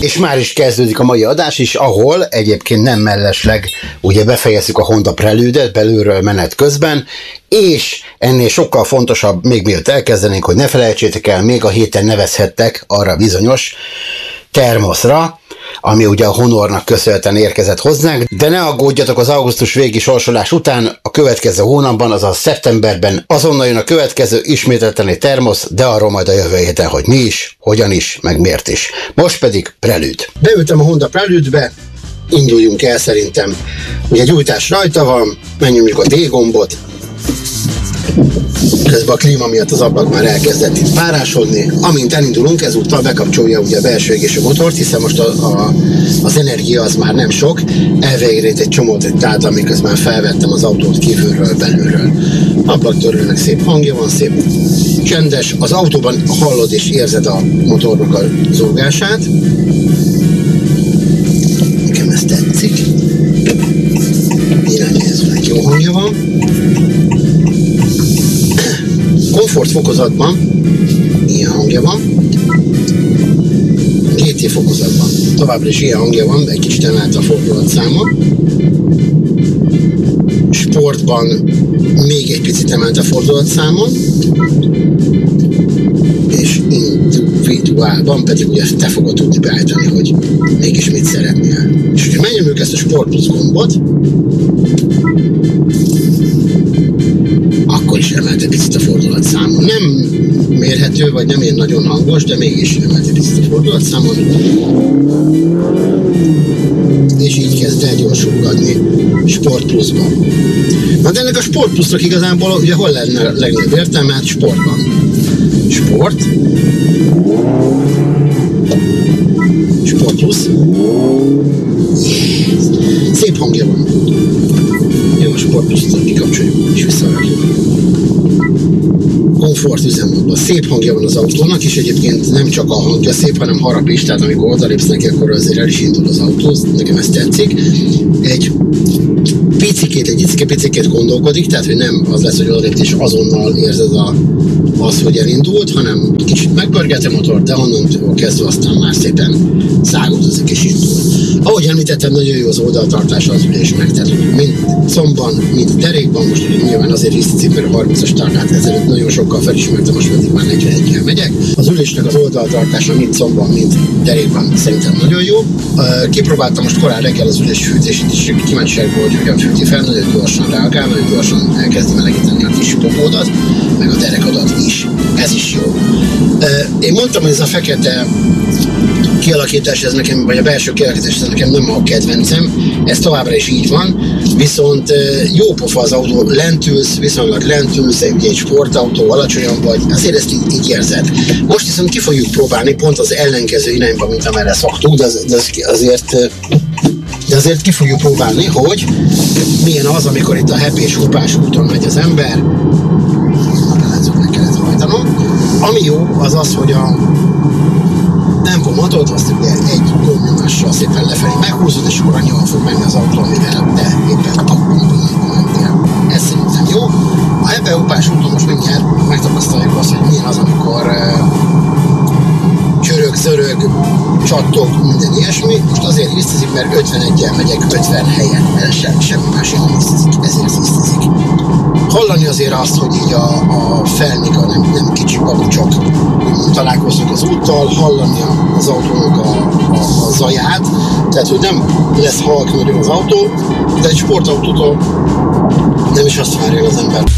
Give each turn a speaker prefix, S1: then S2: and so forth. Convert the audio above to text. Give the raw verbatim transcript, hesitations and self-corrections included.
S1: És már is kezdődik a mai adás is, ahol egyébként nem mellesleg ugye befejezzük a Honda Prelude-et belülről menet közben, és ennél sokkal fontosabb, még mielőtt elkezdenénk, hogy ne felejtsétek el, még a héten nevezhettek arra bizonyos termoszra, ami ugye a Honornak köszönhetően érkezett hozzánk, de ne aggódjatok, az augusztus végi sorsolás után a következő hónapban, azaz szeptemberben azonnal jön a következő ismételten egy termosz, de arról majd a jövő héten, hogy mi is, hogyan is, meg miért is. Most pedig Prelude. Beültem a Honda Prelude-be, induljunk el szerintem. Ugye gyújtás rajta van, megnyomjuk a D-gombot, közben a klíma miatt az ablak már elkezdett itt párásodni. Amint elindulunk, ezúttal bekapcsolja ugye a belső égésű motort, hiszen most a, a, az energia az már nem sok. Elvégre egy csomót tált, amiközben felvettem az autót kívülről, belülről. Ablaktörlőnek szép hangja van, szép csendes. Az autóban hallod és érzed a motornak a zúgását. Nekem ez tetszik. Irányítónak jó hangja van. Komfort fokozatban ilyen hangja van, gé té fokozatban továbbra is ilyen hangja van, egy kicsit emelt a fordulatszáma, sportban még egy picit emelt a fordulatszáma, és individuálban pedig ugye te fogod tudni beállítani, hogy mégis mit szeretnél. És hogyha megnyomjuk ezt a Sport Plus gombot, akkor is emelt egy picit a fordulatszámon. Nem mérhető, vagy nem ilyen nagyon hangos, de mégis emelt egy picit a fordulatszámon. És így kezd el gyorsulgatni Sport Plusban. Na de ennek a Sport Plusnak igazából ugye hol lenne a legnagyobb értelme? Hát sportban. Sport. Sport Plus. Szép hangja van. Jó, a Sport Plus-t kikapcsoljuk és visszarakjuk. Komfort üzemmódban. Szép hangja van az autónak, és egyébként nem csak a hangja szép, hanem harap is, tehát amikor odalépsz neki, akkor azért el is indul az autó, nekem ez tetszik. Egy picikét, egy picike-picikét gondolkodik, tehát hogy nem az lesz, hogy odalépsz és azonnal érzed a, az, hogy elindult, hanem kicsit megpörgeti a motor, de onnantól kezdve aztán már szépen száguldozik és indul. Ahogy említettem, nagyon jó az oldaltartása az ülésnek, tehát hogy mind combban, mind derékban, most ugye nyilván azért hisztik, mert a harmincas tartát ezelőtt nagyon sokkal felismertem, most pedig már negyvenegyel megyek. Az ülésnek az oldaltartása mind combban, mind derékban szerintem nagyon jó. Kipróbáltam most korán reggel az ülés fűtését, és kíváncsiak, hogy hogyan fűti fel, nagyon gyorsan reagál, nagyon gyorsan elkezdi melegíteni a kis popódat, meg a derekadat is. Ez is jó. Én mondtam, hogy ez a fekete kialakítás, ez nekem, vagy a belső kialakítás, ez nekem nem a kedvencem, ez továbbra is így van, viszont jó pofa az autó, lentülsz, viszonylag lentülsz, egy, egy sportautó, alacsonyan vagy, azért ezt így, így érzed. Most viszont ki fogjuk próbálni pont az ellenkező irányba, mint amerre szoktunk, de, az, de az azért de azért ki fogjuk próbálni, hogy milyen az, amikor itt a hepés, hupás úton megy az ember. A látszott, meg kellett hajtanom. Ami jó, az az, hogy a tempomatot azt ugye egy gombnyomással szépen lefelé meghúzod, és akkor annyival fog menni az autó, amivel te éppen abban a pillanatban mentél. Ez szerintem jó. A hepehupás úton most mindjárt megtapasztaljuk azt, hogy milyen az, amikor uh, csörög, zörög, csattog, minden ilyesmi. Most azért hisztizik, mert ötvenegyel megyek ötven helyen, mert sem, semmi más nem hisztizik, ezért hisztizik. Hallani azért azt, hogy így a, a felnika nem, nem kicsi papucsok találkoznak az úttal, hallani az autónak a, a, a zaját, tehát hogy nem lesz halk nagyon az autó, de egy sportautótól nem is azt várja az ember.